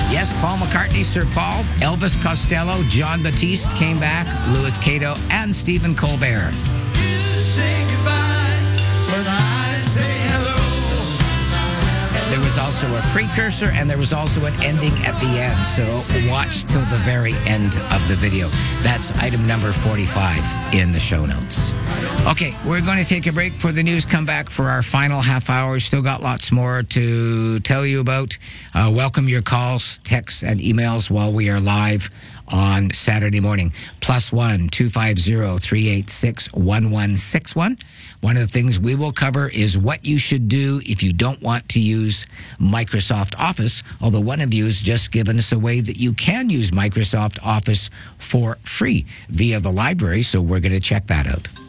Yes, Paul McCartney, Sir Paul, Elvis Costello, John Batiste came back, Louis Cato, and Stephen Colbert. You say goodbye, but I say hello. There was also a precursor, and there was also an ending at the end. So watch till the very end of the video. That's item number 45 in the show notes. Okay, we're going to take a break for the news. Come back for our final half hour. Still got lots more to tell you about. Welcome your calls, texts, and emails while we are live on Saturday morning. +1 250 386 1161. One of the things we will cover is what you should do if you don't want to use Microsoft Office, although one of you has just given us a way that you can use Microsoft Office for free via the library, so we're going to check that out.